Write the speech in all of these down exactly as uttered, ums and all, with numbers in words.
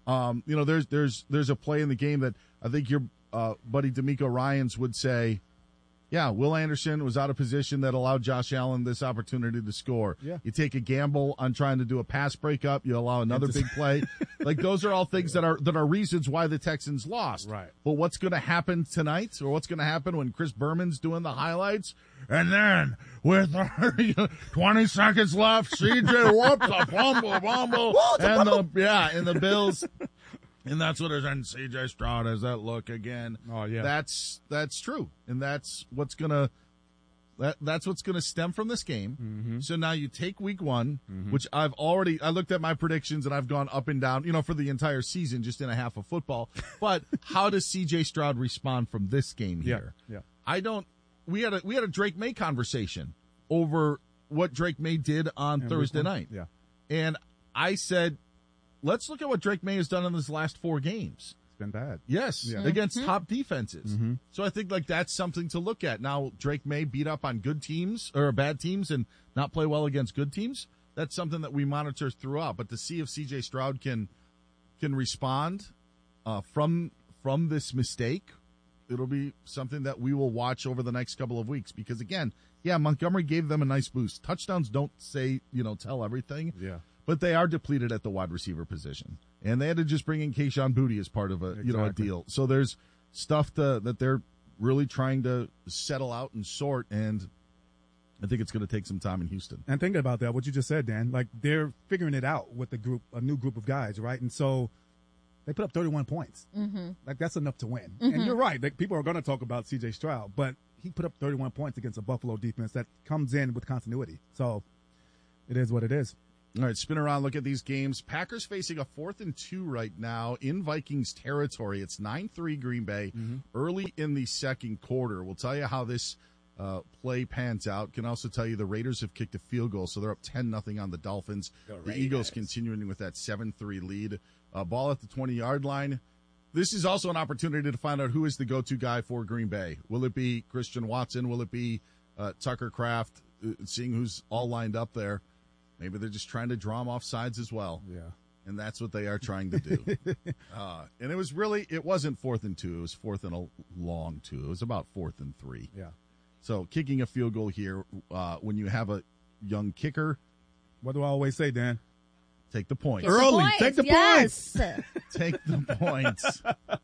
Um, you know, there's there's there's a play in the game that I think your uh, buddy D'Amico Ryans would say, yeah, Will Anderson was out of position that allowed Josh Allen this opportunity to score. Yeah. You take a gamble on trying to do a pass breakup, you allow another big play. Like, those are all things that are that are reasons why the Texans lost. Right. But what's going to happen tonight, or what's going to happen when Chris Berman's doing the highlights? And then, with twenty seconds left, C J whoops, a fumble, fumble, and the, yeah, and the Bills. And that's what it is. And C J Stroud has that look again. Oh, yeah. That's that's true. And that's what's gonna that that's what's gonna stem from this game. Mm-hmm. So now you take week one, Mm-hmm. which I've already I looked at my predictions and I've gone up and down, you know, for the entire season, just in a half of football. But how does C J Stroud respond from this game here? Yeah. yeah. I don't we had a we had a Drake May conversation over what Drake May did on And Thursday week one, night. Yeah. And I said, let's look at what Drake May has done in his last four games. It's been bad. Yes, Yeah. against top defenses. Mm-hmm. So I think like that's something to look at. Now, Drake May beat up on good teams or bad teams and not play well against good teams. That's something that we monitor throughout. But to see if C J Stroud can can respond uh, from from this mistake, it'll be something that we will watch over the next couple of weeks. Because again, yeah, Montgomery gave them a nice boost. Touchdowns don't say, you know, tell everything. Yeah. But they are depleted at the wide receiver position, and they had to just bring in Kayshon Boutte as part of a you know a Exactly. deal. So there's stuff to, that they're really trying to settle out and sort, and I think it's going to take some time in Houston. And thinking about that, what you just said, Dan, like they're figuring it out with the group, a new group of guys, right? And so they put up thirty-one points. Mm-hmm. Like that's enough to win. Mm-hmm. And you're right. Like, people are going to talk about C J Stroud, but he put up thirty-one points against a Buffalo defense that comes in with continuity. So it is what it is. All right, spin around, look at these games. Packers facing a fourth and two right now in Vikings territory. It's nine three Green Bay Mm-hmm. early in the second quarter. We'll tell you how this uh, play pans out. Can also tell you the Raiders have kicked a field goal, so they're up ten nothing on the Dolphins. The, the Eagles continuing with that seven three lead. Uh, ball at the twenty-yard line. This is also an opportunity to find out who is the go-to guy for Green Bay. Will it be Christian Watson? Will it be uh, Tucker Kraft? Uh, seeing who's all lined up there. Maybe they're just trying to draw them off sides as well. Yeah. And that's what they are trying to do. uh, and it was really, it wasn't fourth and two. It was fourth and a long two. It was about fourth and three. Yeah. So kicking a field goal here, uh, when you have a young kicker, What do I always say, Dan? take the points. Get the Early. points, Take the yes. Take the points.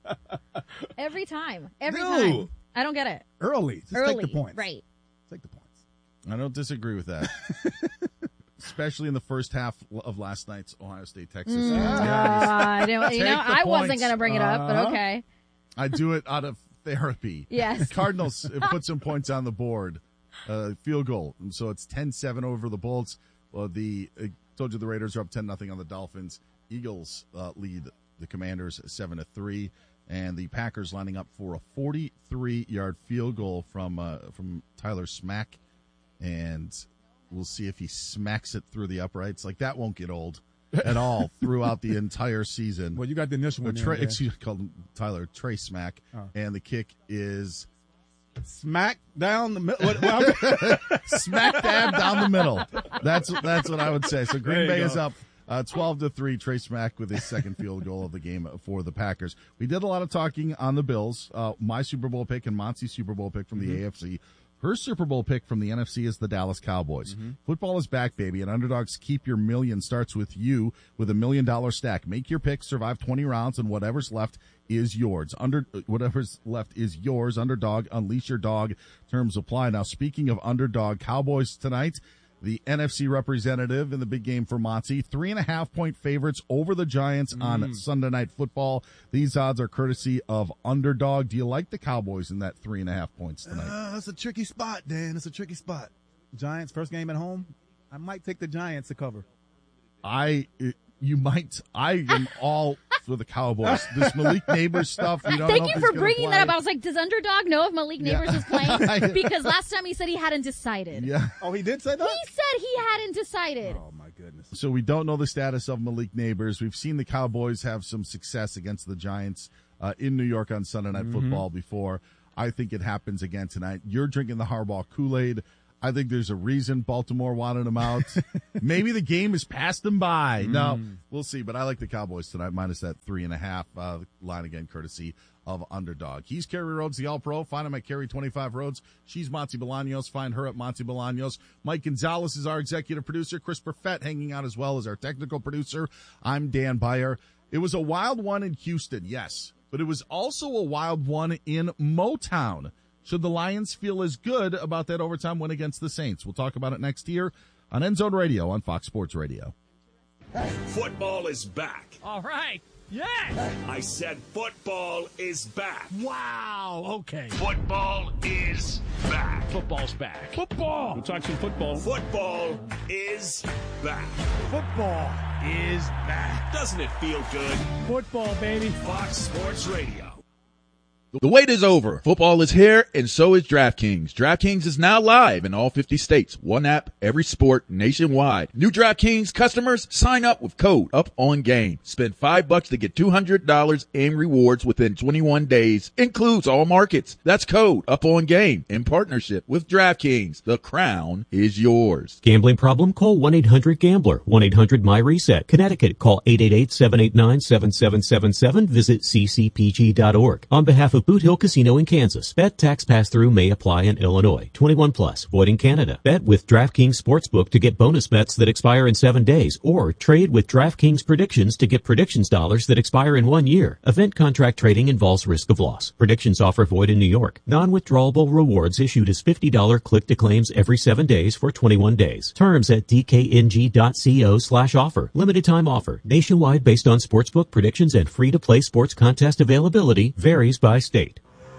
Every time. Every No. time. I don't get it. Early. Just Early. take the points. Right. Take the points. I don't disagree with that. Especially in the first half of last night's Ohio State Texas. Uh, Yeah. I don't, you Take know, the I wasn't points. going to bring it up, but Uh-huh. okay. I do it out of therapy. Yes. Cardinals put some points on the board. Uh, field goal. And so it's ten seven over the Bolts. Well, the I told you the Raiders are up ten nothing on the Dolphins. Eagles uh, lead the Commanders seven to three, and the Packers lining up for a forty-three yard field goal from uh, from Tyler Smack, and we'll see if he smacks it through the uprights. Like, that won't get old at all throughout the entire season. Well, you got the initial Or one. Trey, there, Dan. excuse, called him Tyler Trey Smack, Oh. and the kick is Smack down the middle. What, what, smack dab down the middle. That's that's what I would say. So There Green you Bay go. is up uh, twelve to three. Trey Smack with his second field goal of the game for the Packers. We did a lot of talking on the Bills. Uh, my Super Bowl pick and Monty's Super Bowl pick from the Mm-hmm. A F C. Her Super Bowl pick from the N F C is the Dallas Cowboys. Mm-hmm. Football is back, baby, and Underdogs Keep Your Million starts with you with a million dollar stack. Make your pick, survive twenty rounds, and whatever's left is yours. Under whatever's left is yours. Underdog, unleash your dog. Terms apply. Now, speaking of Underdog, Cowboys tonight, the N F C representative in the big game for Monty. Three and a half point favorites over the Giants on Sunday Night Football. These odds are courtesy of Underdog. Do you like the Cowboys in that three and a half points tonight? Uh, that's a tricky spot, Dan. That's a tricky spot. Giants, first game at home. I might take the Giants to cover. I, you might, I am all for the Cowboys. This Malik Neighbors stuff, you don't Thank know you if for he's gonna bringing play. that up. I was like, does Underdog know if Malik Yeah. Neighbors is playing? Because last time he said he hadn't decided. Yeah. Oh, he did say that? He said he hadn't decided. Oh, my goodness. So we don't know the status of Malik Neighbors. We've seen the Cowboys have some success against the Giants uh, in New York on Sunday Night Football before. I think it happens again tonight. You're drinking the Harbaugh Kool-Aid. I think there's a reason Baltimore wanted him out. Maybe the game has passed him by. Mm. No, we'll see. But I like the Cowboys tonight, minus that three and a half uh, line again, courtesy of Underdog. He's Carrie Rhodes, the All-Pro. Find him at Carrie twenty-five Rhodes. She's Monty Bolaños. Find her at Monty Bolaños. Mike Gonzalez is our executive producer. Chris Perfett hanging out as well as our technical producer. I'm Dan Beyer. It was a wild one in Houston, yes, but it was also a wild one in Motown. Should the Lions feel as good about that overtime win against the Saints? We'll talk about it next year on End Zone Radio on Fox Sports Radio. Football is back. All right. Yeah. I said football is back. Wow. Okay. Football is back. Football's back. Football. We'll talk some football. Football is back. Football is back. Doesn't it feel good? Football, baby. Fox Sports Radio. The wait is over. Football is here, and so is DraftKings. DraftKings is now live in all fifty states. One app, every sport, nationwide. New DraftKings customers, sign up with code UPONGAME. Spend five bucks to get two hundred dollars in rewards within twenty-one days. Includes all markets. That's code UPONGAME in partnership with DraftKings. The crown is yours. Gambling problem? Call one eight hundred gambler. one eight hundred my reset. Connecticut, call eight eight eight, seven eight nine, seven seven seven seven. Visit c c p g dot org. On behalf of Boot Hill Casino in Kansas. Bet tax pass-through may apply in Illinois. twenty-one plus. Void in Canada. Bet with DraftKings Sportsbook to get bonus bets that expire in seven days. Or trade with DraftKings Predictions to get predictions dollars that expire in one year. Event contract trading involves risk of loss. Predictions offer void in New York. Non-withdrawable rewards issued as fifty dollars click-to-claims every seven days for twenty-one days. Terms at d k n g dot co slash offer. Limited time offer. Nationwide based on sportsbook predictions and free-to-play sports contest availability. Varies by state.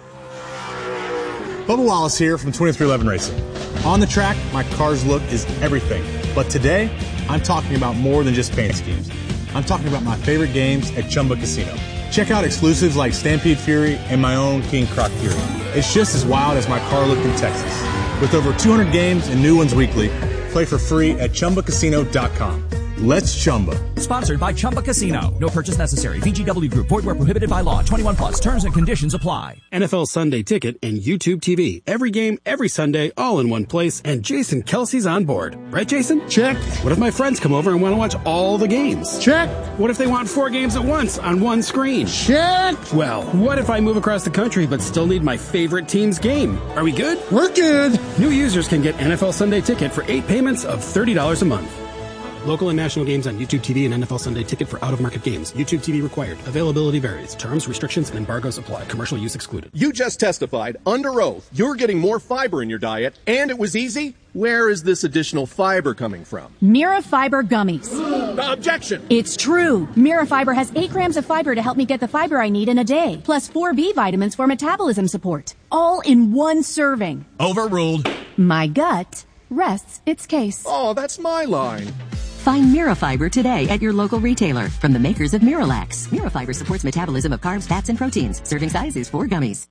Bubba Wallace here from twenty-three eleven Racing. On the track, my car's look is everything. But today, I'm talking about more than just paint schemes. I'm talking about my favorite games at Chumba Casino. Check out exclusives like Stampede Fury and my own King Croc Fury. It's just as wild as my car look in Texas. With over two hundred games and new ones weekly, play for free at chumba casino dot com. Let's Chumba. Sponsored by Chumba Casino. No purchase necessary. V G W Group. Void where prohibited by law. twenty-one plus. Terms and conditions apply. N F L Sunday Ticket and YouTube T V. Every game, every Sunday, all in one place. And Jason Kelsey's on board. Right, Jason? Check. What if my friends come over and want to watch all the games? Check. What if they want four games at once on one screen? Check. Well, what if I move across the country but still need my favorite team's game? Are we good? We're good. New users can get N F L Sunday Ticket for eight payments of thirty dollars a month. Local and national games on YouTube T V and N F L Sunday Ticket for out-of-market games. YouTube T V required. Availability varies. Terms, restrictions, and embargoes apply. Commercial use excluded. You just testified under oath you're getting more fiber in your diet, and it was easy? Where is this additional fiber coming from? Mira Fiber Gummies. Objection! It's true. Mira Fiber has eight grams of fiber to help me get the fiber I need in a day, plus four B vitamins for metabolism support. All in one serving. Overruled. My gut rests its case. Oh, that's my line. Find Mirafiber today at your local retailer from the makers of Miralax. Mirafiber supports metabolism of carbs, fats, and proteins. Serving size is four gummies.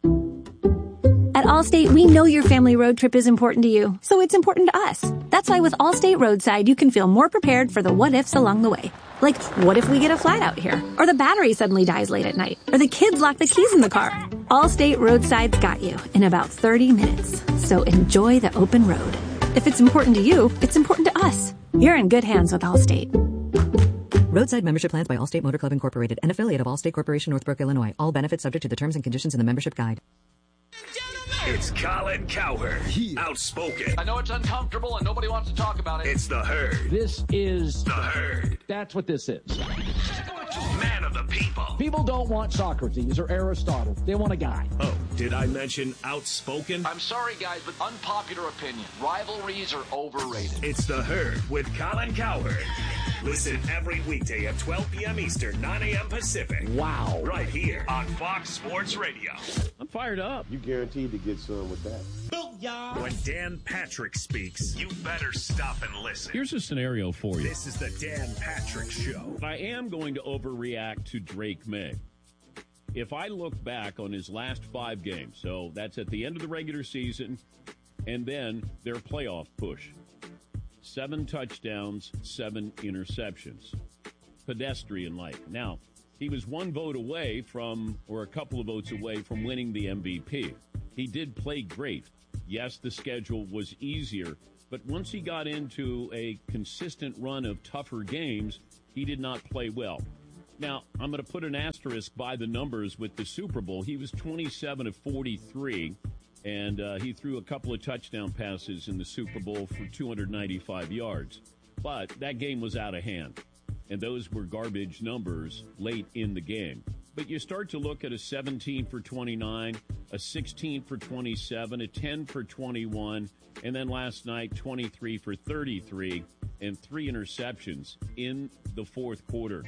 At Allstate, we know your family road trip is important to you, so it's important to us. That's why with Allstate Roadside, you can feel more prepared for the what-ifs along the way. Like, what if we get a flat out here? Or the battery suddenly dies late at night? Or the kids lock the keys in the car? Allstate Roadside's got you in about thirty minutes. So enjoy the open road. If it's important to you, it's important to us. You're in good hands with Allstate. Roadside membership plans by Allstate Motor Club Incorporated, an affiliate of Allstate Corporation, Northbrook, Illinois. All benefits subject to the terms and conditions in the membership guide. It's Colin Cowherd. Yeah. Outspoken. I know it's uncomfortable and nobody wants to talk about it. It's the Herd. This is the Herd. That's what this is. Man of the people. People don't want Socrates or Aristotle. They want a guy. Oh, did I mention outspoken? I'm sorry, guys, but unpopular opinion. Rivalries are overrated. It's the Herd with Colin Cowherd. Listen every weekday at twelve p.m. Eastern, nine a.m. Pacific. Wow. Right here on Fox Sports Radio. I'm fired up. You guaranteed to get some with that. When Dan Patrick speaks, you better stop and listen. Here's a scenario for you. This is the Dan Patrick Show. I am going to overreact to Drake May. If I look back on his last five games, so that's at the end of the regular season, and then their playoff push. Seven touchdowns, seven interceptions. Pedestrian-like. Now, he was one vote away from, or a couple of votes away from winning the M V P. He did play great. Yes, the schedule was easier, but once he got into a consistent run of tougher games, he did not play well. Now, I'm going to put an asterisk by the numbers with the Super Bowl. He was twenty-seven of forty-three, and uh, he threw a couple of touchdown passes in the Super Bowl for two hundred ninety-five yards. But that game was out of hand, and those were garbage numbers late in the game. But you start to look at a seventeen for twenty-nine, a sixteen for twenty-seven, a ten for twenty-one, and then last night, twenty-three for thirty-three, and three interceptions in the fourth quarter.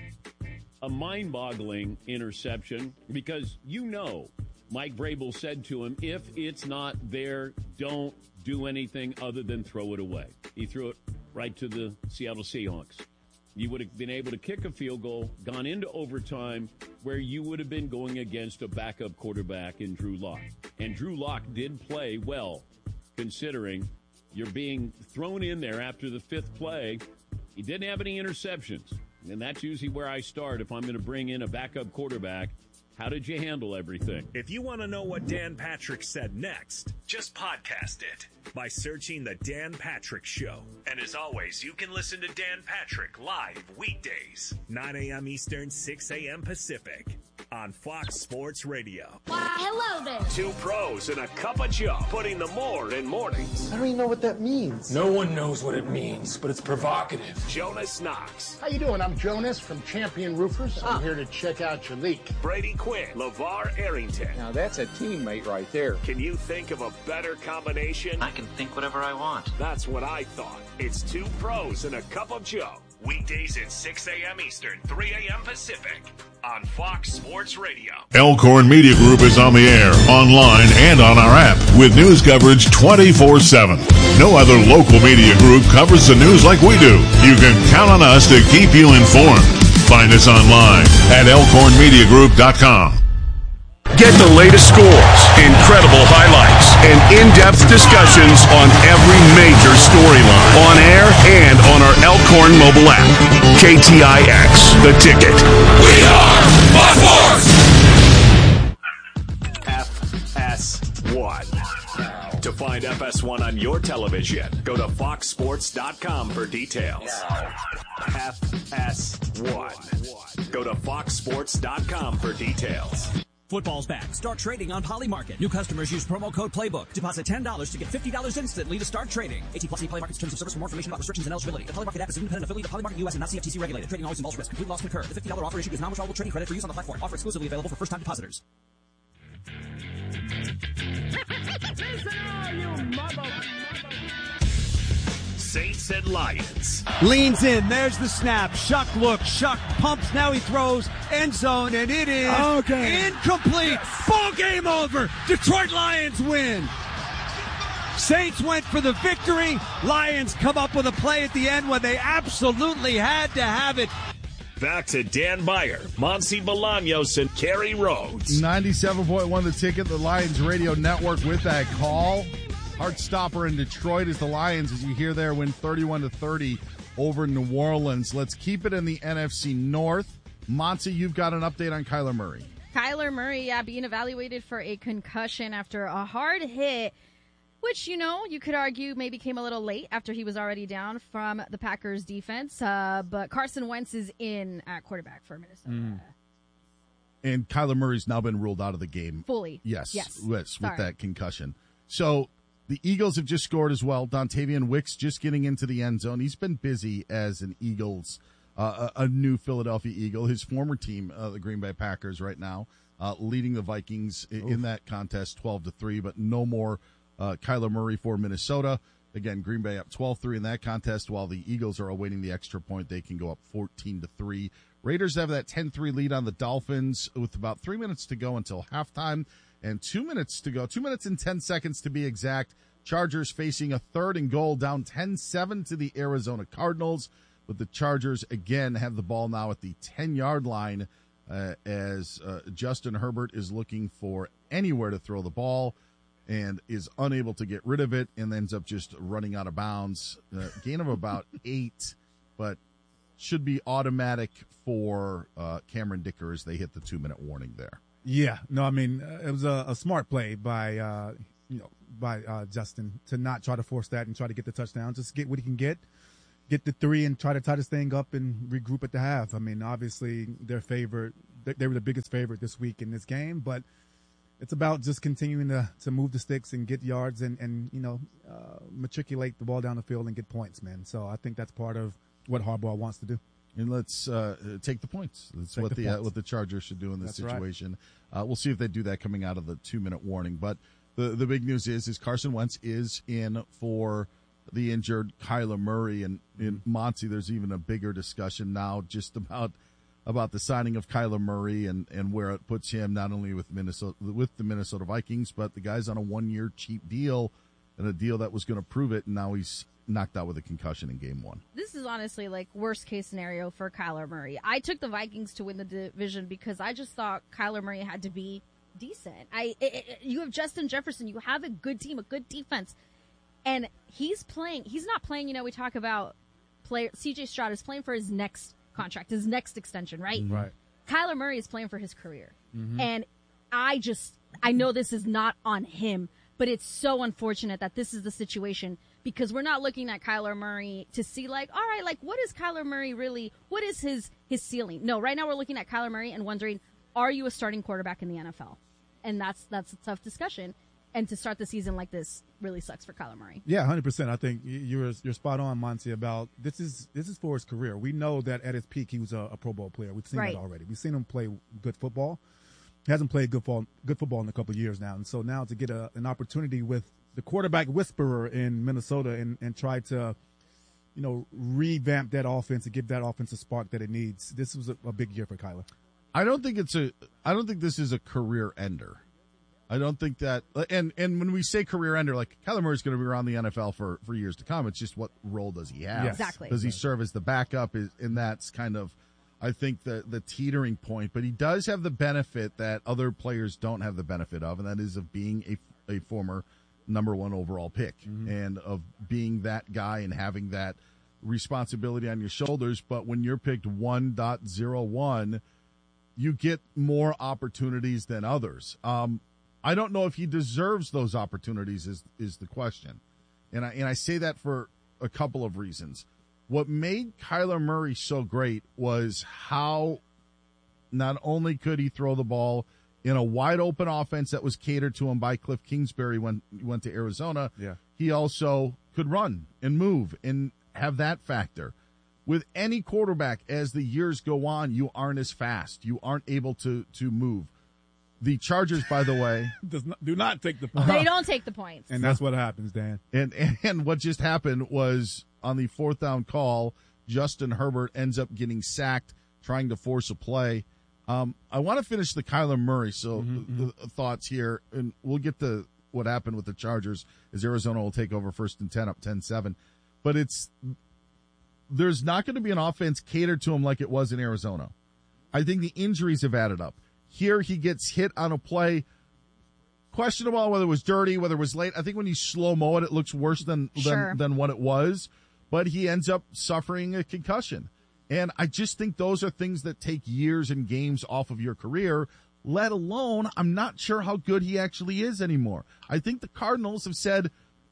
A mind-boggling interception because you know Mike Vrabel said to him, if it's not there, don't do anything other than throw it away. He threw it right to the Seattle Seahawks. You would have been able to kick a field goal, gone into overtime, where you would have been going against a backup quarterback in Drew Lock. And Drew Lock did play well, considering you're being thrown in there after the fifth play. He didn't have any interceptions. And that's usually where I start if I'm going to bring in a backup quarterback. How did you handle everything? If you want to know what Dan Patrick said next, just podcast it by searching The Dan Patrick Show. And as always, you can listen to Dan Patrick live weekdays, nine a.m. Eastern, six a.m. Pacific, on Fox Sports Radio. Why, hello there. Two pros and a cup of joe, putting the more in mornings. I don't even know what that means. No one knows what it means, but it's provocative. Jonas Knox. How you doing? I'm Jonas from Champion Roofers. I'm here to check out your leak. Brady Quinn. LeVar Arrington. Now that's a teammate right there. Can you think of a better combination? I can think whatever I want. That's what I thought. It's two pros and a cup of joe. Weekdays at six a.m. Eastern, three a.m. Pacific, on Fox Sports Radio. Elkhorn Media Group is on the air, online, and on our app with news coverage twenty-four seven. No other local media group covers the news like we do. You can count on us to keep you informed. Find us online at elkhorn media group dot com. Get the latest scores, incredible highlights, and in-depth discussions on every major storyline on air and on our Elkhorn mobile app. K T I X, The Ticket. We are Buckforce! F S one. To find F S one on your television, go to fox sports dot com for details. F S one. Go to fox sports dot com for details. Football's back. Start trading on Polymarket. New customers use promo code Playbook. Deposit ten dollars to get fifty dollars instantly to start trading. eighteen plus Polymarket's terms of service. For more information about restrictions and eligibility. The Polymarket app is an independent affiliate of Polymarket U S and not C F T C regulated. Trading always involves risk. Complete loss concurred. The fifty dollars offer issued is non-withdrawable trading credit for use on the platform. Offer exclusively available for first-time depositors. Saints and Lions. Leans in. There's the snap. Shuck looks. Shuck pumps. Now he throws. End zone. And it is okay. incomplete. Ball game over. Detroit Lions win. Saints went for the victory. Lions come up with a play at the end when they absolutely had to have it. Back to Dan Beyer, Monty Bolaños, and Kerry Rhodes. ninety-seven point one The Ticket, the Lions Radio Network with that call. Heartstopper in Detroit as the Lions, as you hear there, win thirty-one to thirty over New Orleans. Let's keep it in the N F C North. Monty, you've got an update on Kyler Murray. Kyler Murray, yeah, being evaluated for a concussion after a hard hit, which, you know, you could argue maybe came a little late after he was already down from the Packers defense. Uh, but Carson Wentz is in at quarterback for Minnesota. Mm. And Kyler Murray's now been ruled out of the game. Fully. Yes, Yes. with, with that concussion. So the Eagles have just scored as well. Dontavian Wicks just getting into the end zone. He's been busy as an Eagles, uh, a, a new Philadelphia Eagle. His former team, uh, the Green Bay Packers, right now, uh, leading the Vikings in, in that contest twelve to three, but no more uh, Kyler Murray for Minnesota. Again, Green Bay up twelve three in that contest, while the Eagles are awaiting the extra point. They can go up fourteen to three. Raiders have that ten three lead on the Dolphins with about three minutes to go until halftime. And two minutes to go, two minutes and ten seconds to be exact. Chargers facing a third and goal, down ten seven to the Arizona Cardinals. But the Chargers, again, have the ball now at the ten-yard line uh, as uh, Justin Herbert is looking for anywhere to throw the ball and is unable to get rid of it and ends up just running out of bounds. Uh, gain of about eight, but should be automatic for uh, Cameron Dicker as they hit the two-minute warning there. Yeah, no, I mean, uh, it was a, a smart play by, uh, you know, by uh, Justin to not try to force that and try to get the touchdown. Just get what he can get, get the three, and try to tie this thing up and regroup at the half. I mean, obviously, their favorite, they were the biggest favorite this week in this game, but it's about just continuing to, to move the sticks and get yards and, and you know, uh, matriculate the ball down the field and get points, man. So I think that's part of what Harbaugh wants to do. And let's uh, take the points. That's Take what the the, uh, points. what the Chargers should do in this That's right. situation. Uh, we'll see if they do that coming out of the two-minute warning. But the the big news is is Carson Wentz is in for the injured Kyler Murray. And in Monty, there's even a bigger discussion now just about about the signing of Kyler Murray and, and where it puts him not only with Minnesota with the Minnesota Vikings, but the guy's on a one-year cheap deal and a deal that was going to prove it, and now he's knocked out with a concussion in game one. This is honestly like worst case scenario for Kyler Murray. I took the Vikings to win the division because I just thought Kyler Murray had to be decent. I it, it, you have Justin Jefferson, you have a good team, a good defense, and he's playing. He's not playing. You know, we talk about player C J Stroud is playing for his next contract, his next extension, right? Right. Kyler Murray is playing for his career, Mhm. and I just I know this is not on him, but it's so unfortunate that this is the situation. Because we're not looking at Kyler Murray to see, like, all right, like, what is Kyler Murray really, what is his, his ceiling? No, right now we're looking at Kyler Murray and wondering, are you a starting quarterback in the N F L? And that's that's a tough discussion. And to start the season like this really sucks for Kyler Murray. Yeah, one hundred percent. I think you're you're spot on, Monty, about this is this is for his career. We know that at his peak he was a, a Pro Bowl player. We've seen Right. that already. We've seen him play good football. He hasn't played good football, good football in a couple of years now. And so now to get a, an opportunity with the quarterback whisperer in Minnesota and, and try to, you know, revamp that offense and give that offense a spark that it needs. This was a, a big year for Kyler. I don't think it's a. I don't think this is a career ender. I don't think that. And and when we say career ender, like Kyler Murray's going to be around the N F L for, for years to come. It's just what role does he have? Yes. Exactly. Does he serve as the backup? Is and that's kind of, I think, the the teetering point. But he does have the benefit that other players don't have the benefit of, and that is of being a a former number one overall pick Mm-hmm. and of being that guy and having that responsibility on your shoulders. But when you're picked one point oh one, you get more opportunities than others. Um, I don't know if he deserves those opportunities is, is the question. And I, and I say that for a couple of reasons. What made Kyler Murray so great was how not only could he throw the ball in a wide open offense that was catered to him by Cliff Kingsbury when he went to Arizona, Yeah. he also could run and move and have that factor. With any quarterback, as the years go on, you aren't as fast. You aren't able to, to move. The Chargers, by the way, Does not, do not take the point. They don't take the points. And that's what happens, Dan. and, and what just happened was on the fourth down call, Justin Herbert ends up getting sacked, trying to force a play. Um, I want to finish the Kyler Murray so Mm-hmm, the, the thoughts here, and we'll get to what happened with the Chargers as Arizona will take over first and ten, up ten seven. But it's there's not going to be an offense catered to him like it was in Arizona. I think the injuries have added up. Here he gets hit on a play, questionable whether it was dirty, whether it was late. I think when you slow-mo it, it looks worse than, Sure. than than what it was. But he ends up suffering a concussion. And I just think those are things that take years and games off of your career, let alone I'm not sure how good he actually is anymore. I think the Cardinals have said,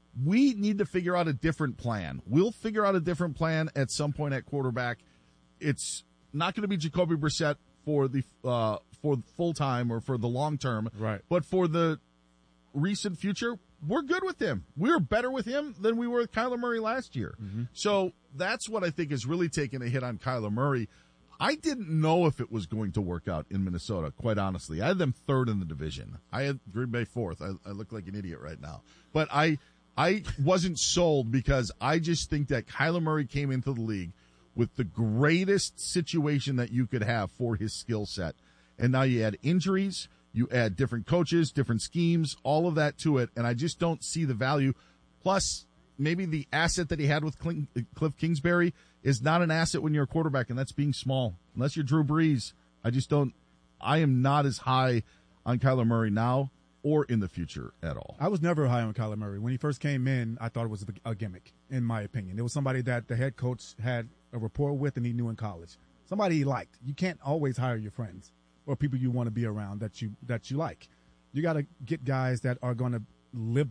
we need to figure out a different plan. We'll figure out a different plan at some point at quarterback. It's not going to be Jacoby Brissett for the uh, for full time or for the long term, Right. But for the recent future, we're good with him. We're better with him than we were with Kyler Murray last year. Mm-hmm. So that's what I think is really taking a hit on Kyler Murray. I didn't know if it was going to work out in Minnesota, quite honestly. I had them third in the division. I had Green Bay fourth. I, I look like an idiot right now. But I I wasn't sold because I just think that Kyler Murray came into the league with the greatest situation that you could have for his skill set. And now you add injuries, you add different coaches, different schemes, all of that to it, and I just don't see the value. Plus, maybe the asset that he had with Cliff Kingsbury is not an asset when you're a quarterback, and that's being small. Unless you're Drew Brees, I just don't – I am not as high on Kyler Murray now or in the future at all. I was never high on Kyler Murray. When he first came in, I thought it was a gimmick, in my opinion. It was somebody that the head coach had a rapport with and he knew in college. Somebody he liked. You can't always hire your friends or people you want to be around that you that you like. You got to get guys that are going to live up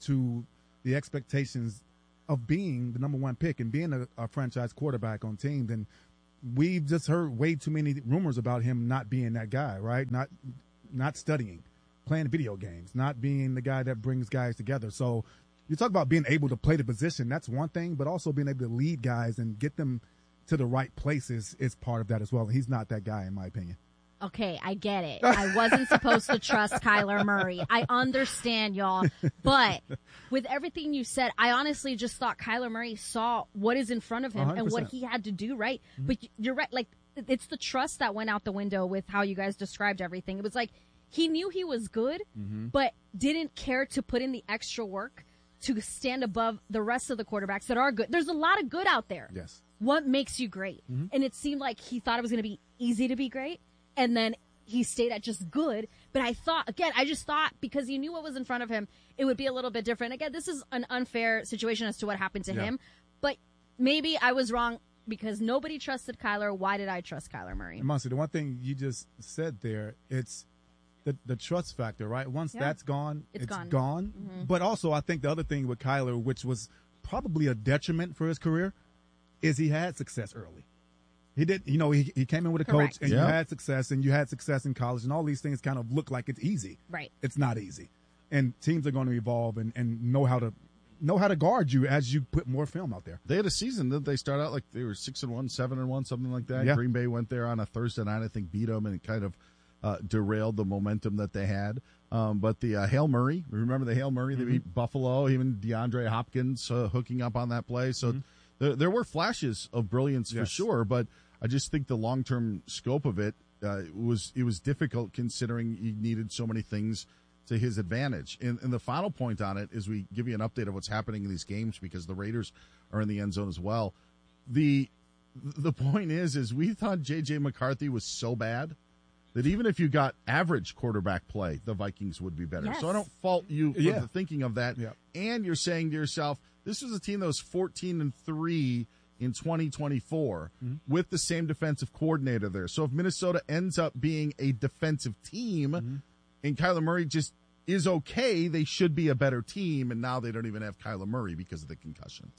to the expectations of being the number one pick and being a, a franchise quarterback on team, then we've just heard way too many rumors about him not being that guy, right? Not not studying, playing video games, not being the guy that brings guys together. So you talk about being able to play the position, that's one thing, but also being able to lead guys and get them to the right places is part of that as well. He's not that guy, in my opinion. Okay, I get it. I wasn't supposed to trust Kyler Murray. I understand, y'all. But with everything you said, I honestly just thought Kyler Murray saw what is in front of him one hundred percent. and what he had to do, right? Mm-hmm. But you're right. Like, it's the trust that went out the window with how you guys described everything. It was like he knew he was good, mm-hmm. but didn't care to put in the extra work to stand above the rest of the quarterbacks that are good. There's a lot of good out there. Yes. What makes you great? Mm-hmm. And it seemed like he thought it was going to be easy to be great. And then he stayed at just good. But I thought, again, I just thought because he knew what was in front of him, it would be a little bit different. Again, this is an unfair situation as to what happened to yeah. him. But maybe I was wrong because nobody trusted Kyler. Why did I trust Kyler Murray? And Monty, the one thing you just said there, it's the, the trust factor, right? Once Yeah. that's gone, It's it's gone. gone. Mhm. But also I think the other thing with Kyler, which was probably a detriment for his career, is he had success early. He did, you know, he he came in with a Correct. coach, and Yeah. you had success, and you had success in college, and all these things kind of look like it's easy. Right. It's not easy, and teams are going to evolve and, and know how to know how to guard you as you put more film out there. They had a season that they start out like they were six and one, seven and one, something like that. Yeah. Green Bay went there on a Thursday night, I think, beat them, and it kind of uh, derailed the momentum that they had. Um, but the uh, Hail Murray, remember the Hail Murray? They Mm-hmm. beat Buffalo, even DeAndre Hopkins uh, hooking up on that play. So Mm-hmm. there, there were flashes of brilliance for Yes. sure, but I just think the long-term scope of it uh, was it was difficult considering he needed so many things to his advantage. And, and the final point on it is we give you an update of what's happening in these games because the Raiders are in the end zone as well. The the point is, is we thought J J McCarthy was so bad that even if you got average quarterback play, the Vikings would be better. Yes. So I don't fault you for Yeah. the thinking of that. Yeah. And you're saying to yourself, this was a team that was fourteen and three in twenty twenty-four Mm-hmm. with the same defensive coordinator there. So if Minnesota ends up being a defensive team Mm-hmm. and Kyler Murray just is okay, they should be a better team. And now they don't even have Kyler Murray because of the concussion.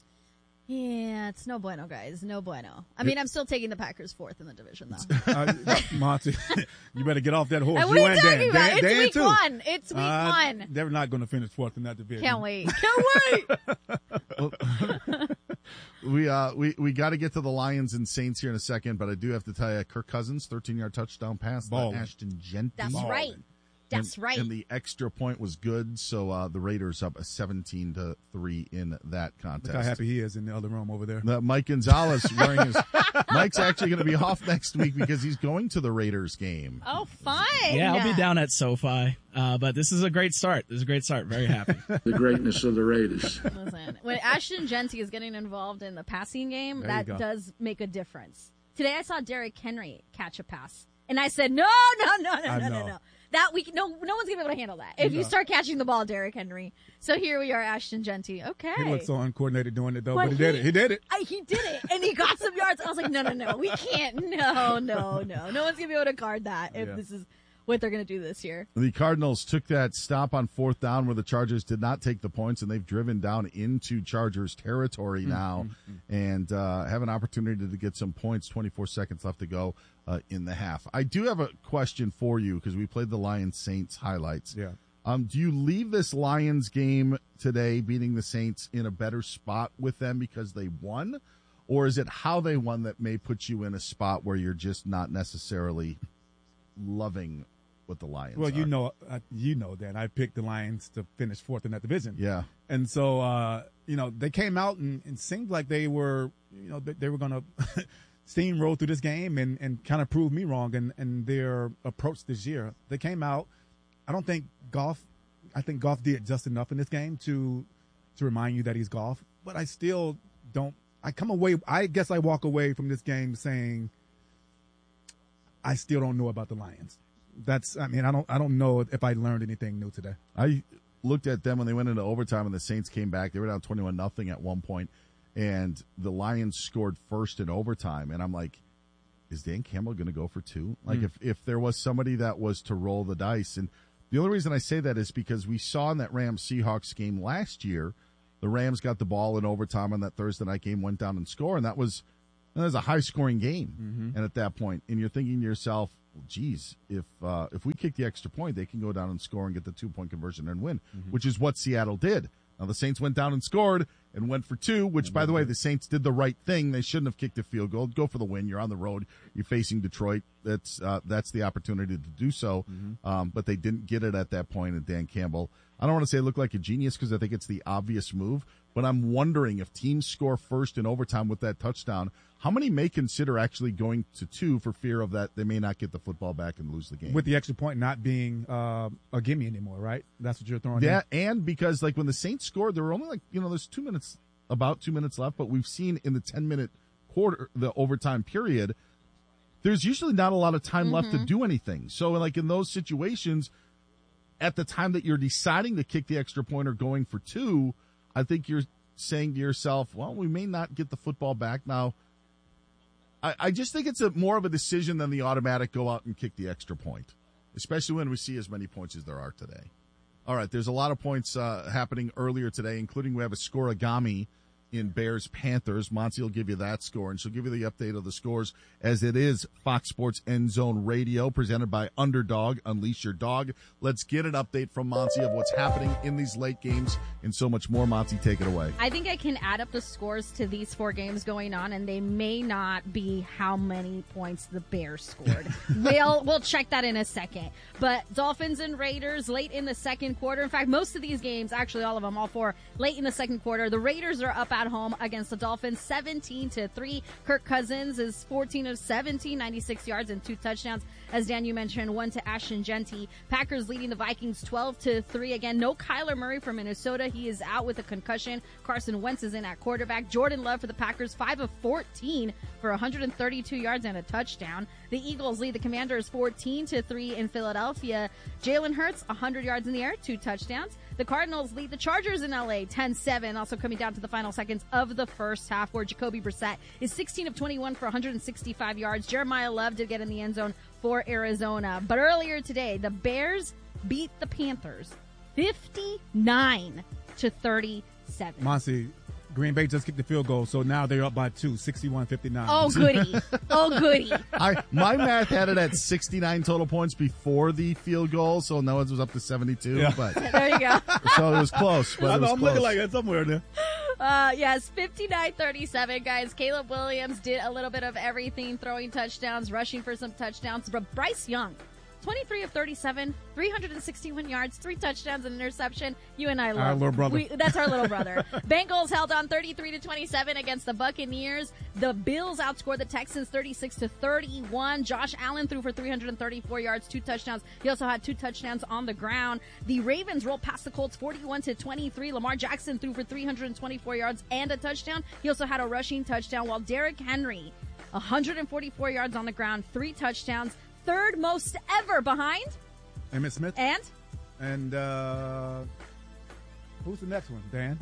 Yeah, it's no bueno, guys. No bueno. I mean, I'm still taking the Packers fourth in the division, though. uh, Monty, you better get off that horse. And what you are you and talking Dan. about? Dan, It's Dan week too. one. It's week Uh, one. They're not going to finish fourth in that division. Can't wait. Can't wait. We uh we, we got to get to the Lions and Saints here in a second, but I do have to tell you, Kirk Cousins, thirteen-yard touchdown pass, Ballin'. Ashton Genty. That's Ballin'. right. That's and, right. And the extra point was good, so uh, the Raiders up a seventeen to three in that contest. Look how happy he is in the other room over there. The Mike Gonzalez wearing his Mike's actually going to be off next week because he's going to the Raiders game. Oh, fine. Yeah, I'll be down at SoFi. Uh, but this is a great start. This is a great start. Very happy. The greatness of the Raiders. Listen, when Ashton Genty is getting involved in the passing game, There you that go. does make a difference. Today I saw Derrick Henry catch a pass, and I said, no, no, no, no, I no, no, know. no. That we no, no one's gonna be able to handle that. If you No. start catching the ball, Derrick Henry. So here we are, Ashton Genty. Okay. He looked so uncoordinated doing it, though, But but, he did he- it. He did it. I, he did it, and he got some yards. I was like, no, no, no, we can't. No, no, no. No one's gonna be able to guard that if Yeah. this is what they're gonna do this year. The Cardinals took that stop on fourth down where the Chargers did not take the points, and they've driven down into Chargers territory now and uh, have an opportunity to get some points. twenty-four seconds left to go uh, in the half. I do have a question for you because we played the Lions-Saints highlights. Yeah. Um, do you leave this Lions game today, beating the Saints, in a better spot with them because they won? Or is it how they won that may put you in a spot where you're just not necessarily loving what the Lions Well, are? you know, uh, you know that I picked the Lions to finish fourth in that division. Yeah. And so, uh, you know, they came out and it seemed like they were, you know, they, they were going to steamroll through this game and, and kind of prove me wrong in, in their approach this year. They came out. I don't think Goff, I think Goff did just enough in this game to, to remind you that he's Goff, but I still don't, I come away, I guess I walk away from this game saying, I still don't know about the Lions. That's, I mean, I don't, I don't know if I learned anything new today. I looked at them when they went into overtime and the Saints came back. They were down twenty-one nothing at one point, and the Lions scored first in overtime. And I'm like, is Dan Campbell going to go for two? Like, Mm. if, if there was somebody that was to roll the dice, and The only reason I say that is because we saw in that Rams-Seahawks game last year, the Rams got the ball in overtime on that Thursday night game, went down and scored, and that was that was a high-scoring game. Mm-hmm. And at that point, and you're thinking to yourself, well, geez, if uh, if we kick the extra point, they can go down and score and get the two-point conversion and win, Mm-hmm. which is what Seattle did. Now, the Saints went down and scored and went for two, which, by the way, the Saints did the right thing. They shouldn't have kicked a field goal. Go for the win. You're on the road. You're facing Detroit. That's uh, that's the opportunity to do so. Mm-hmm. Um, but they didn't get it at that point, and Dan Campbell, I don't want to say look like a genius because I think it's the obvious move, but I'm wondering if teams score first in overtime with that touchdown, how many may consider actually going to two for fear of that they may not get the football back and lose the game? With the extra point not being uh, a gimme anymore, right? That's what you're throwing Yeah, in? and because like when the Saints scored, there were only like, you know, there's two minutes, about two minutes left, but we've seen in the ten-minute quarter, the overtime period, there's usually not a lot of time mm-hmm. left to do anything. So like in those situations, at the time that you're deciding to kick the extra point or going for two, I think you're saying to yourself, well, we may not get the football back now. I, I just think it's a more of a decision than the automatic go out and kick the extra point, especially when we see as many points as there are today. All right, there's a lot of points uh, happening earlier today, including we have a scoregami in Bears-Panthers. Monty will give you that score, and she'll give you the update of the scores as it is Fox Sports End Zone Radio, presented by Underdog. Unleash your dog. Let's get an update from Monty of what's happening in these late games and so much more. Monty, take it away. I think I can add up the scores to these four games going on, and they may not be how many points the Bears scored. we'll, we'll check that in a second. But Dolphins and Raiders late in the second quarter. In fact, most of these games, actually all of them, all four, late in the second quarter. The Raiders are up at home against the Dolphins seventeen to three. Kirk Cousins is fourteen of seventeen, ninety-six yards and two touchdowns. As Dan, you mentioned, one to Ashton Genty. Packers leading the Vikings twelve to three. Again, no Kyler Murray from Minnesota. He is out with a concussion. Carson Wentz is in at quarterback. Jordan Love for the Packers, five of fourteen for one hundred thirty-two yards and a touchdown. The Eagles lead the Commanders fourteen to three in Philadelphia. Jalen Hurts, one hundred yards in the air, two touchdowns. The Cardinals lead the Chargers in L A ten seven, also coming down to the final seconds of the first half, where Jacoby Brissett is sixteen of twenty-one for one hundred sixty-five yards. Jeremiah Love did get in the end zone for Arizona. But earlier today, the Bears beat the Panthers fifty-nine to thirty-seven. Monty, Green Bay just kicked the field goal, so now they're up by two, sixty-one fifty-nine. Oh, goody. Oh, goody. I, my math had it at sixty-nine total points before the field goal, so now it was up to seventy-two. Yeah. But there you go. So it was close. But I it was know, I'm close. looking like that somewhere there. Uh, yes, fifty-nine thirty-seven, guys. Caleb Williams did a little bit of everything, throwing touchdowns, rushing for some touchdowns. But Bryce Young, twenty-three of thirty-seven, three hundred sixty-one yards, three touchdowns, and interception. You and I love. Our little brother. We, that's our little brother. Bengals held on thirty-three to twenty-seven against the Buccaneers. The Bills outscored the Texans thirty-six to thirty-one. Josh Allen threw for three hundred thirty-four yards, two touchdowns. He also had two touchdowns on the ground. The Ravens rolled past the Colts forty-one to twenty-three. Lamar Jackson threw for three hundred twenty-four yards and a touchdown. He also had a rushing touchdown, while Derrick Henry, one hundred forty-four yards on the ground, three touchdowns. Third most ever behind Emmitt Smith. And? And uh, who's the next one, Dan?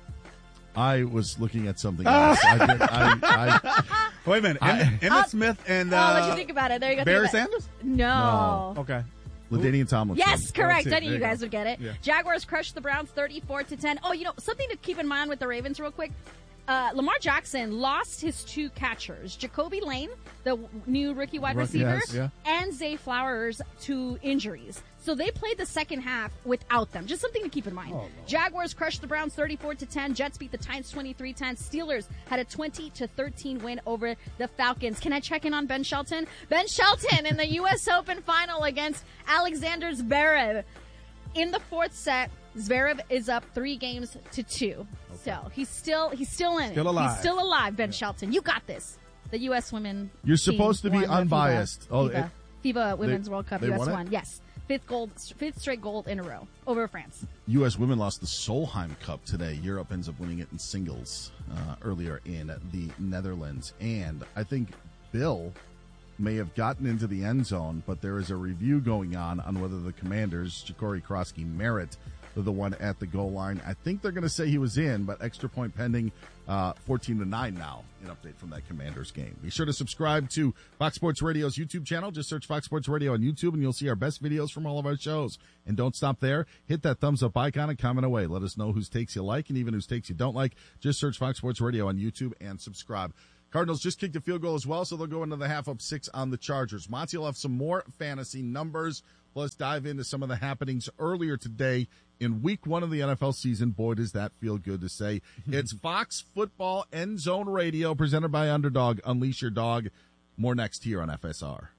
I was looking at something else. I did, I, I, Wait a minute. I, Emmitt, Emmitt Smith and uh, I'll let you think about it. There you go. Barry Think about it. Sanders? No. No. Okay. LaDainian Tomlinson. Yes, correct. Oh, I knew there you you guys go. would get it. Yeah. Jaguars crushed the Browns thirty-four to ten. Oh, you know, something to keep in mind with the Ravens real quick. Uh, Lamar Jackson lost his two catchers, Jacoby Lane, the w- new rookie wide Rookie, receiver, yes, yeah. and Zay Flowers, to injuries. So they played the second half without them. Just something to keep in mind. Oh, Jaguars crushed the Browns thirty-four to ten. Jets beat the Titans twenty-three ten. Steelers had a twenty to thirteen win over the Falcons. Can I check in on Ben Shelton? Ben Shelton in the U S Open final against Alexander Zverev. In the fourth set, Zverev is up three games to two. Okay. So he's still he's still in Still it. alive. He's still alive, Ben Shelton. You got this. The U S women. You're supposed to team be won the unbiased. FIBA, Oh, FIBA, it- FIBA Women's they- World Cup. they U S won it? won. Yes, fifth gold, fifth straight gold in a row over France. U S women lost the Solheim Cup today. Europe ends up winning it in singles uh, earlier in the Netherlands. And I think Bill may have gotten into the end zone, but there is a review going on on whether the Commanders, Ja'Cory Krosky, merit the one at the goal line. I think they're going to say he was in, but extra point pending, uh, fourteen to nine now. An update from that Commanders game. Be sure to subscribe to Fox Sports Radio's YouTube channel. Just search Fox Sports Radio on YouTube and you'll see our best videos from all of our shows. And don't stop there. Hit that thumbs up icon and comment away. Let us know whose takes you like and even whose takes you don't like. Just search Fox Sports Radio on YouTube and subscribe. Cardinals just kicked a field goal as well, so they'll go into the half up six on the Chargers. Monty will have some more fantasy numbers, plus dive into some of the happenings earlier today in week one of the N F L season. Boy, does that feel good to say. It's Fox Football End Zone Radio, presented by Underdog. Unleash your dog. More next here on F S R.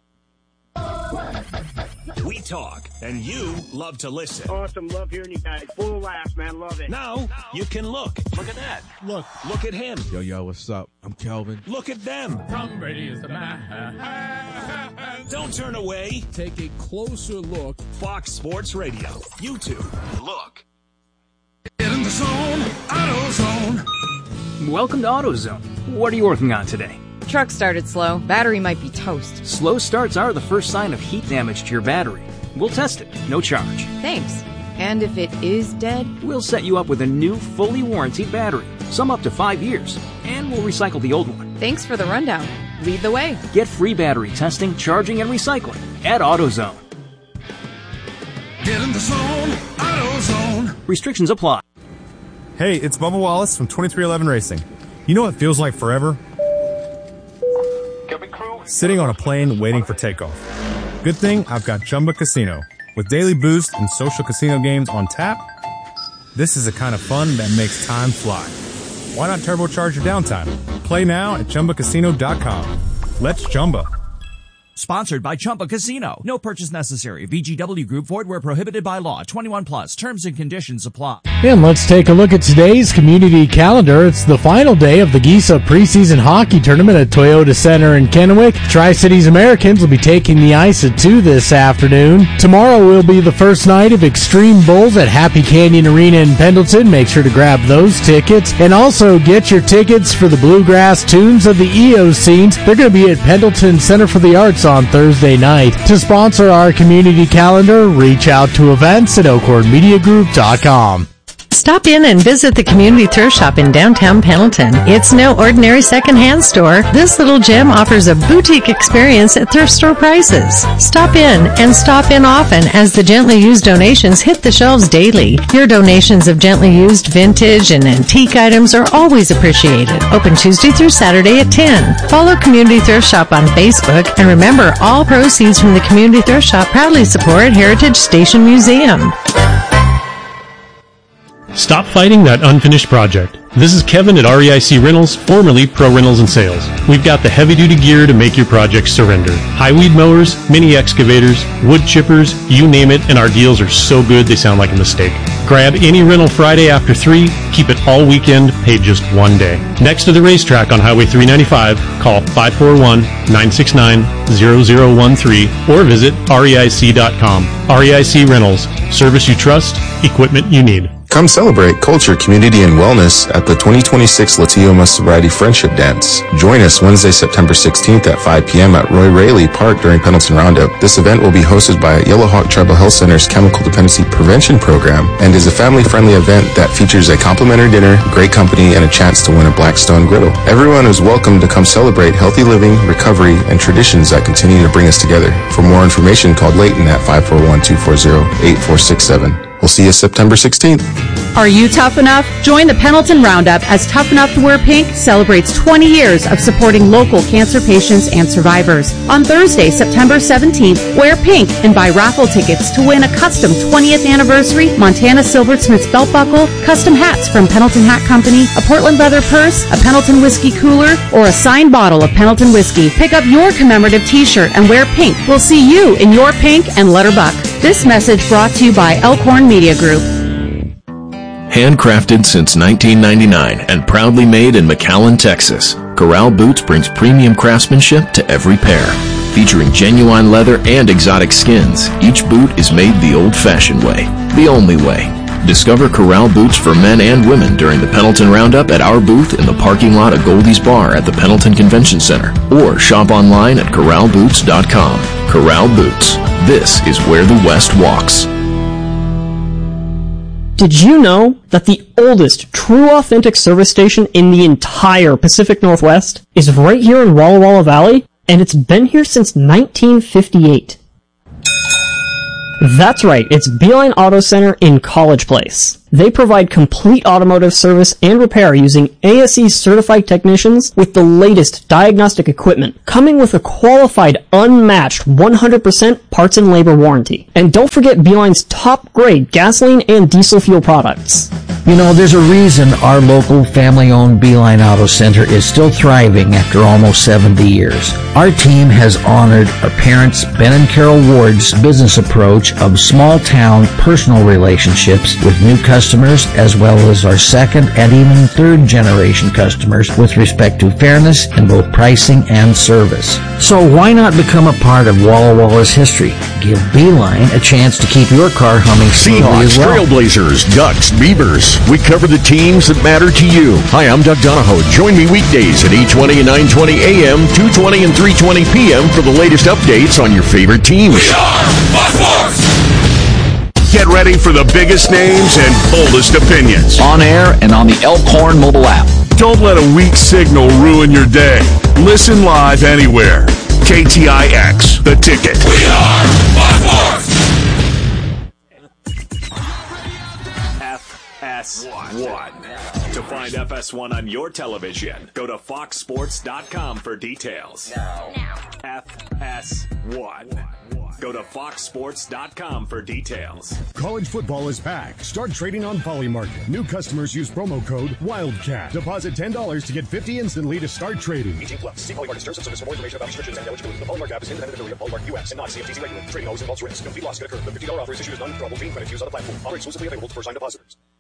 We talk, and you love to listen. Awesome. Love hearing you guys. Full of laughs, man. Love it. Now, you can look. Look at that. Look. Look at him. Yo, yo, what's up? I'm Kelvin. Look at them. Tom Brady is the man. Don't turn away. Take a closer look. Fox Sports Radio. YouTube. Look. Get in the zone. AutoZone. Welcome to AutoZone. What are you working on today? Truck started slow. Battery might be toast. Slow starts are the first sign of heat damage to your battery. We'll test it. No charge. Thanks. And if it is dead? We'll set you up with a new, fully warranted battery. Some up to five years. And we'll recycle the old one. Thanks for the rundown. Lead the way. Get free battery testing, charging, and recycling at AutoZone. Get in the zone. AutoZone. Restrictions apply. Hey, it's Bubba Wallace from twenty-three eleven Racing. You know what feels like forever? Sitting on a plane waiting for takeoff. Good thing I've got Chumba Casino. With daily boost and social casino games on tap, this is the kind of fun that makes time fly. Why not turbocharge your downtime? Play now at Chumba Casino dot com. Let's Chumba. Sponsored by Chumba Casino. No purchase necessary. V G W Group. Void where prohibited by law. twenty-one plus. Terms and conditions apply. And let's take a look at today's community calendar. It's the final day of the Giesa preseason hockey tournament at Toyota Center in Kennewick. Tri-Cities Americans will be taking the ice at two this afternoon. Tomorrow will be the first night of Extreme Bowls at Happy Canyon Arena in Pendleton. Make sure to grab those tickets. And also get your tickets for the Bluegrass Tunes of the Eocenes. They're going to be at Pendleton Center for the Arts on Thursday night. To sponsor our community calendar, reach out to events at elkhorn media group dot com. Stop in and visit the Community Thrift Shop in downtown Pendleton. It's no ordinary secondhand store. This little gem offers a boutique experience at thrift store prices. Stop in and stop in often as the gently used donations hit the shelves daily. Your donations of gently used vintage and antique items are always appreciated. Open Tuesday through Saturday at ten. Follow Community Thrift Shop on Facebook, and remember, all proceeds from the Community Thrift Shop proudly support Heritage Station Museum. Stop fighting that unfinished project. This is Kevin at R E I C Rentals, formerly Pro Rentals and Sales. We've got the heavy-duty gear to make your project surrender. High weed mowers, mini excavators, wood chippers, you name it, and our deals are so good they sound like a mistake. Grab any rental Friday after three, keep it all weekend, pay just one day. Next to the racetrack on Highway three ninety-five, call five four one, nine six nine, zero zero one three or visit R E I C dot com. R E I C Rentals, service you trust, equipment you need. Come celebrate culture, community, and wellness at the twenty twenty-six Latioma Sobriety Friendship Dance. Join us Wednesday, September sixteenth at five p.m. at Roy Raley Park during Pendleton Roundup. This event will be hosted by Yellowhawk Tribal Health Center's Chemical Dependency Prevention Program and is a family-friendly event that features a complimentary dinner, great company, and a chance to win a Blackstone griddle. Everyone is welcome to come celebrate healthy living, recovery, and traditions that continue to bring us together. For more information, call Leighton at five four one, two four zero, eight four six seven. We'll see you September sixteenth. Are you tough enough? Join the Pendleton Roundup as Tough Enough to Wear Pink celebrates twenty years of supporting local cancer patients and survivors. On Thursday, September seventeenth, wear pink and buy raffle tickets to win a custom twentieth anniversary Montana Silversmith's belt buckle, custom hats from Pendleton Hat Company, a Portland leather purse, a Pendleton whiskey cooler, or a signed bottle of Pendleton whiskey. Pick up your commemorative t-shirt and wear pink. We'll see you in your pink and Letterbuck. This message brought to you by Elkhorn Media Group. Handcrafted since nineteen ninety-nine and proudly made in McAllen, Texas, Corral Boots brings premium craftsmanship to every pair. Featuring genuine leather and exotic skins, each boot is made the old-fashioned way, the only way. Discover Corral Boots for men and women during the Pendleton Roundup at our booth in the parking lot of Goldie's Bar at the Pendleton Convention Center, or shop online at corral boots dot com. Corral Boots. This is where the West walks. Did you know that the oldest true authentic service station in the entire Pacific Northwest is right here in Walla Walla Valley? And it's been here since nineteen fifty-eight. That's right, it's Beeline Auto Center in College Place. They provide complete automotive service and repair using A S E certified technicians with the latest diagnostic equipment, coming with a qualified, unmatched one hundred percent parts and labor warranty. And don't forget Beeline's top-grade gasoline and diesel fuel products. You know, there's a reason our local family-owned Beeline Auto Center is still thriving after almost seventy years. Our team has honored our parents, Ben and Carol Ward's business approach of small-town personal relationships with new customers, as well as our second and even third-generation customers with respect to fairness in both pricing and service. So why not become a part of Walla Walla's history? Give Beeline a chance to keep your car humming smoothly Seahawks, as well. Trailblazers, Ducks, Beavers. We cover the teams that matter to you. Hi, I'm Doug Donahoe. Join me weekdays at eight twenty and nine twenty a m, two twenty and three twenty p m for the latest updates on your favorite teams. We are Fox Sports! Get ready for the biggest names and boldest opinions. On air and on the Elkhorn mobile app. Don't let a weak signal ruin your day. Listen live anywhere. K T I X, The Ticket. We are Fox Sports! F S one. To find F S one on your television, go to fox sports dot com for details. Now. F S one. Go to fox sports dot com for details. College football is back. Start trading on Polymarket. New customers use promo code WILDCAT. Deposit ten dollars to get fifty instantly to start trading. eighteen plus. See Polymarket terms and service for more information about restrictions and eligibility. The Polymarket app is independent affiliate of Polymarket U S and not C F T C regulated. Trading always involves risk. Complete loss could occur. The fifty dollars offer is issued as non-withdrawable clean credit used on the platform. Offer exclusively available to first-time depositors.